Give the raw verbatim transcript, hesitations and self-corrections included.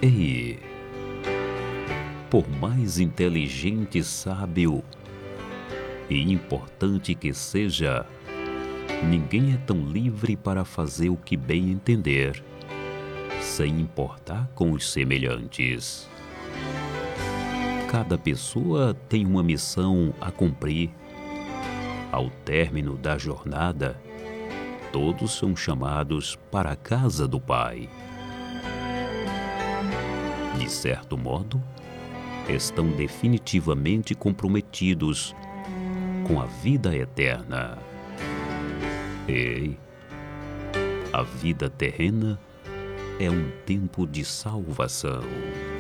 Ei, por mais inteligente, sábio e importante que seja, ninguém é tão livre para fazer o que bem entender, sem importar com os semelhantes. Cada pessoa tem uma missão a cumprir. Ao término da jornada, todos são chamados para a casa do Pai. De certo modo, estão definitivamente comprometidos com a vida eterna. Ei, a vida terrena é um tempo de salvação.